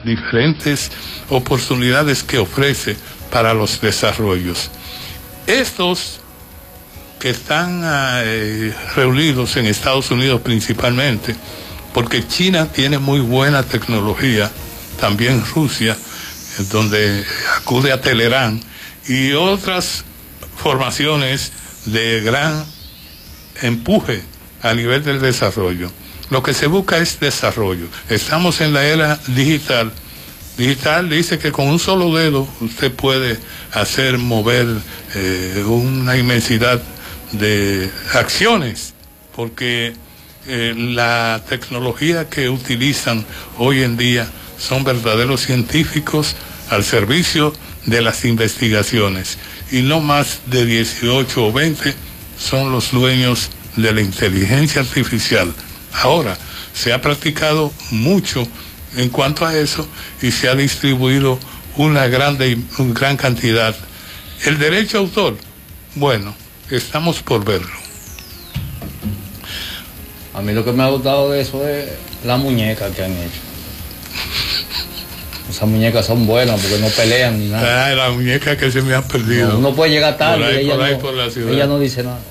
diferentes oportunidades que ofrece para los desarrollos. Estos que están reunidos en Estados Unidos principalmente, porque China tiene muy buena tecnología, también Rusia, donde acude a Telerán, y otras formaciones de gran empuje a nivel del desarrollo. Lo que se busca es desarrollo. Estamos en la era digital. Digital dice que con un solo dedo usted puede hacer mover una inmensidad de acciones, porque la tecnología que utilizan hoy en día son verdaderos científicos al servicio de las investigaciones, y no más de 18 o 20 son los dueños de la inteligencia artificial. Ahora, se ha practicado mucho en cuanto a eso y se ha distribuido una gran cantidad. El derecho a autor, bueno, estamos por verlo. A mí lo que me ha gustado de eso es la muñeca que han hecho. Esas muñecas son buenas porque no pelean ni nada. La muñeca que se me ha perdido. No, uno puede llegar tarde por ahí, y ella no dice nada.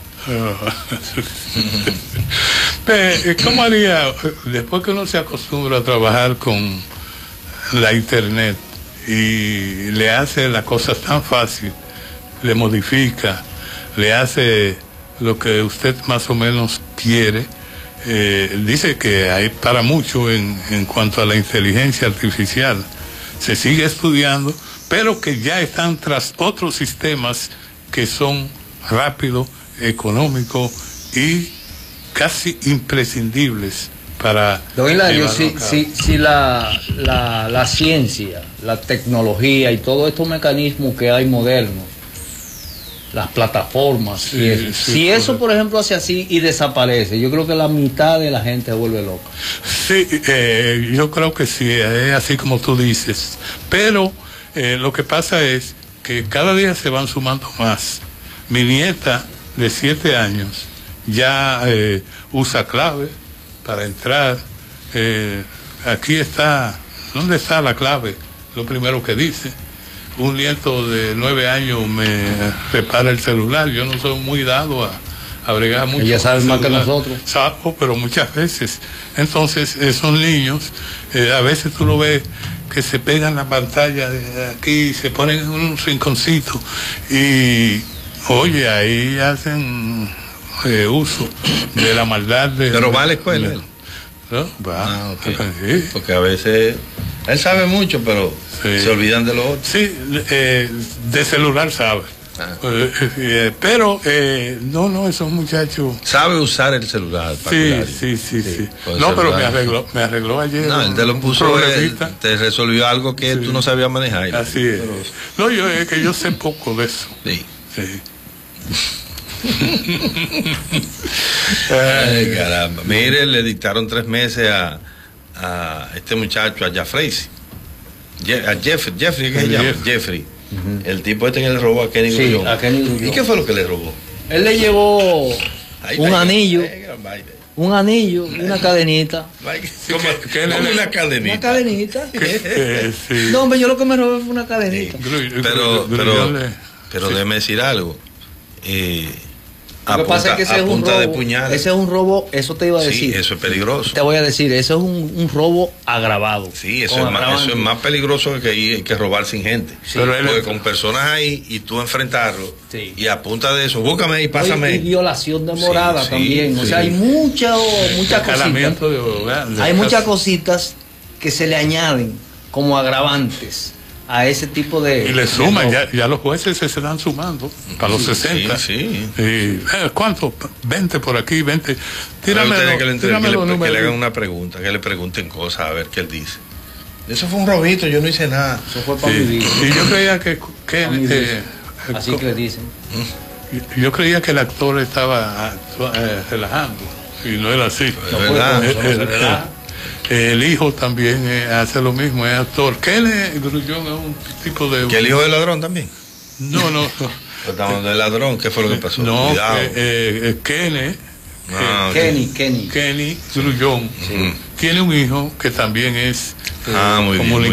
¿Cómo haría después que uno se acostumbra a trabajar con la internet y le hace las cosas tan fácil, le modifica, le hace lo que usted más o menos quiere? Dice que hay para mucho en cuanto a la inteligencia artificial. Se sigue estudiando, pero que ya están tras otros sistemas que son rápidos, económicos y casi imprescindibles para... Don Hilario, si la ciencia, la tecnología y todos estos mecanismos que hay modernos, las plataformas, si eso por ejemplo hace así y desaparece, yo creo que la mitad de la gente se vuelve loca. Sí, yo creo que sí, es así como tú dices, pero lo que pasa es que cada día se van sumando más. Mi nieta de 7 años ya usa clave para entrar. Aquí está, ¿dónde está la clave? Lo primero que dice. Un nieto de 9 años me repara el celular. Yo no soy muy dado a bregar mucho. Ella sabe más que nosotros. Saco, pero muchas veces. Entonces, esos niños, a veces tú lo ves que se pegan la pantalla de aquí, se ponen en un rinconcito y, oye, ahí hacen uso de la maldad. Pero va a la escuela. ¿No? Va. Okay. Sí. Porque a veces él sabe mucho, pero se olvidan de lo otro. Sí, de celular sabe. Pero no, esos muchachos sabe usar el celular. Sí. No, pero me arregló ayer. No, él te lo puso, te resolvió algo que tú no sabías manejar. Así es. No, es que yo sé poco de eso. Sí. Ay, caramba. Mire, le dictaron 3 meses a este muchacho, a Jeffrey, ¿qué se llama? Jeffrey. El tipo este que le robó a Kenny Grullón. ¿Y qué fue lo que le robó? Él le llevó un anillo, una cadenita. ¿Cómo una cadenita? Una cadenita. No, hombre, yo lo que me robé fue una cadenita. Pero déjeme decir algo. Lo que pasa es que ese es un robo, eso te iba a decir. Sí, eso es peligroso. Te voy a decir, eso es un robo agravado. Sí, eso es más peligroso que robar sin gente. Sí. Porque con personas ahí y tú enfrentarlo, y a punta de eso, búscame y pásame. Y violación de morada también. O sea, hay muchas cositas. Hay muchas cositas que se le añaden como agravantes a ese tipo de... Y le suman, ya los jueces se están sumando para los 60. Sí. ¿Cuánto? 20 por aquí, 20. Tírame que le hagan una pregunta, que le pregunten cosas, a ver qué él dice. Eso fue un robito, yo no hice nada. Eso fue para vivir. Y yo creía que así que le dicen. Yo creía que el actor estaba relajando, y no era así. Es verdad. El hijo también hace lo mismo, es actor. Kenny Grullón es un tipo de... ¿Que el hijo del ladrón también? No. Estamos del ladrón, ¿qué fue lo que pasó? No, Kenny Grullón tiene un hijo que también es muy bien.